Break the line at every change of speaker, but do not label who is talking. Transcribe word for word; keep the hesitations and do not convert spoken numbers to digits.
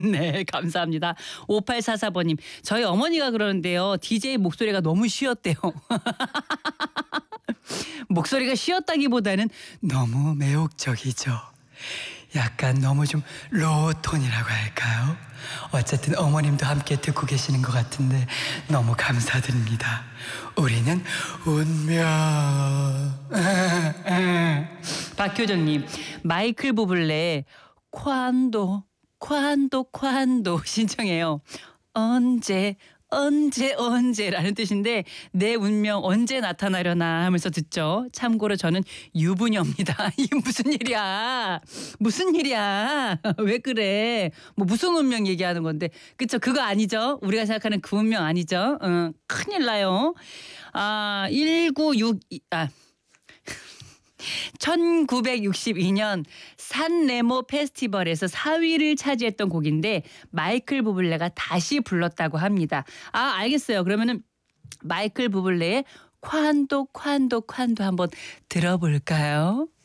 네, 감사합니다. 오팔사사 번님, 저희 어머니가 그러는데요. 디제이 목소리가 너무 쉬었대요. 목소리가 쉬었다기보다는 너무 매혹적이죠. 약간 너무 좀 로우톤이라고 할까요? 어쨌든 어머님도 함께 듣고 계시는 것 같은데 너무 감사드립니다. 우리는 운명. 박효정님, 마이클 부블레 콴도 콴도 콴도 신청해요. 언제 언제 언제라는 뜻인데 내 운명 언제 나타나려나 하면서 듣죠. 참고로 저는 유부녀입니다. 이게 무슨 일이야? 무슨 일이야? 왜 그래? 뭐 무슨 운명 얘기하는 건데. 그쵸? 그거 아니죠? 우리가 생각하는 그 운명 아니죠? 어, 큰일 나요. 아, 일구육 아 천구백육십이 년 산레모 페스티벌에서 사 위를 차지했던 곡인데 마이클 부블레가 다시 불렀다고 합니다. 아, 알겠어요. 그러면은 마이클 부블레의 콴도 콴도 콴도 한번 들어볼까요?